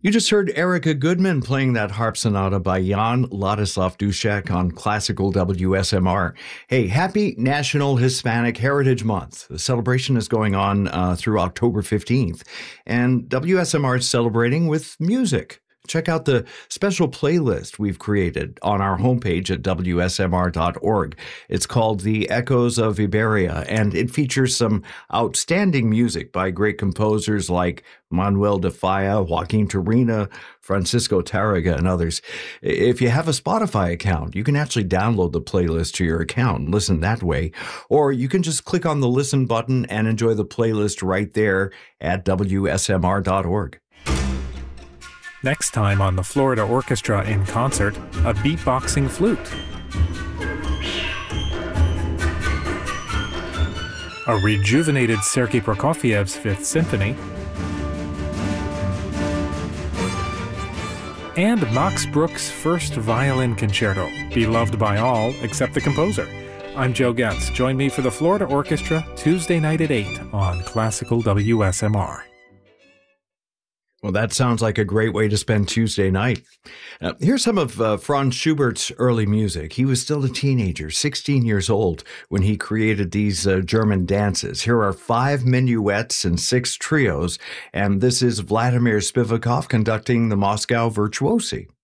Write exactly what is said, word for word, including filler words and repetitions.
You just heard Erica Goodman playing that harp sonata by Jan Ladislav Dušek on Classical W S M R. Hey, happy National Hispanic Heritage Month. The celebration is going on uh, through October fifteenth, and W S M R is celebrating with music. Check out the special playlist we've created on our homepage at W S M R dot org. It's called The Echoes of Iberia, and it features some outstanding music by great composers like Manuel de Falla, Joaquin Turina, Francisco Tárrega, and others. If you have a Spotify account, you can actually download the playlist to your account and listen that way. Or you can just click on the listen button and enjoy the playlist right there at W S M R dot org. Next time on the Florida Orchestra in Concert, a beatboxing flute. A rejuvenated Sergei Prokofiev's Fifth Symphony. And Max Bruch's first violin concerto, beloved by all except the composer. I'm Joe Getz. Join me for the Florida Orchestra Tuesday night at eight on Classical W S M R. Well, that sounds like a great way to spend Tuesday night. Uh, here's some of uh, Franz Schubert's early music. He was still a teenager, sixteen years old, when he created these uh, German dances. Here are five minuets and six trios, and this is Vladimir Spivakov conducting the Moscow Virtuosi.